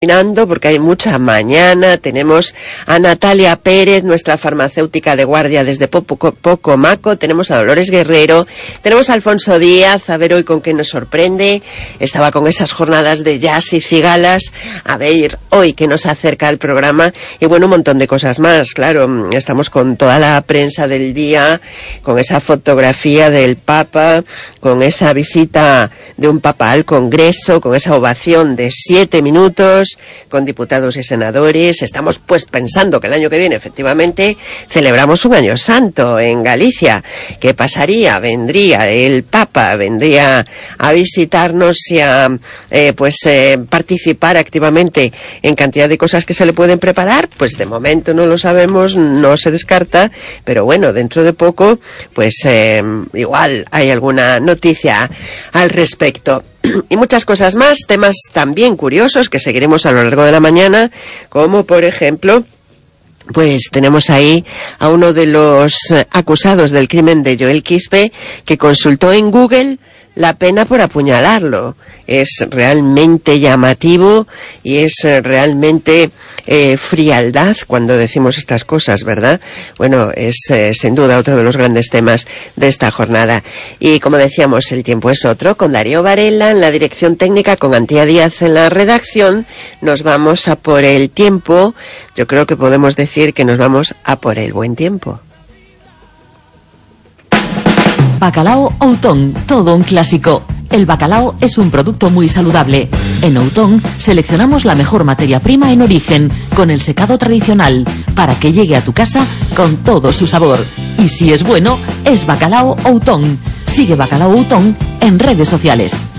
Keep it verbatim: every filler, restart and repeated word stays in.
Porque hay mucha mañana. Tenemos a Natalia Pérez, nuestra farmacéutica de guardia desde Poco, Poco Maco. Tenemos a Dolores Guerrero. Tenemos a Alfonso Díaz, a ver hoy con qué nos sorprende. Estaba con esas jornadas de jazz y cigalas. A ver hoy qué nos acerca al programa. Y bueno, un montón de cosas más. Claro, estamos con toda la prensa del día, con esa fotografía del Papa, con esa visita de un Papa al Congreso, con esa ovación de siete minutos. Con diputados y senadores. Estamos pues pensando que el año que viene efectivamente celebramos un año santo en Galicia. ¿Qué pasaría? Vendría el Papa, vendría a visitarnos y a eh, pues eh, participar activamente en cantidad de cosas que se le pueden preparar. Pues de momento no lo sabemos, no se descarta, pero bueno, dentro de poco pues eh, igual hay alguna noticia al respecto. Y muchas cosas más, temas también curiosos que seguiremos a lo largo de la mañana, como por ejemplo, pues tenemos ahí a uno de los acusados del crimen de Joel Quispe, que consultó en Google la pena por apuñalarlo. Es realmente llamativo y es realmente eh, frialdad cuando decimos estas cosas, ¿verdad? Bueno, es eh, sin duda otro de los grandes temas de esta jornada. Y como decíamos, el tiempo es otro. Con Darío Varela en la dirección técnica, con Antía Díaz en la redacción, nos vamos a por el tiempo. Yo creo que podemos decir que nos vamos a por el buen tiempo. Bacalao Outón, todo un clásico. El bacalao es un producto muy saludable. En Outón seleccionamos la mejor materia prima en origen, con el secado tradicional, para que llegue a tu casa con todo su sabor. Y si es bueno, es Bacalao Outón. Sigue Bacalao Outón en redes sociales.